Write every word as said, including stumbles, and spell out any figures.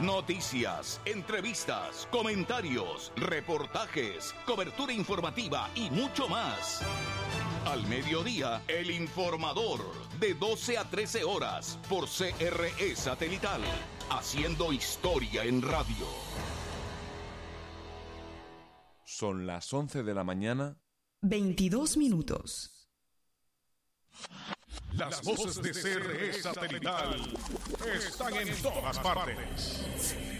Noticias, entrevistas, comentarios, reportajes, cobertura informativa y mucho más. Al mediodía, El Informador, de doce a trece horas, por C R E Satelital, haciendo historia en radio. Son las once de la mañana. veintidós minutos. Las voces de C R E Satelital están en todas partes.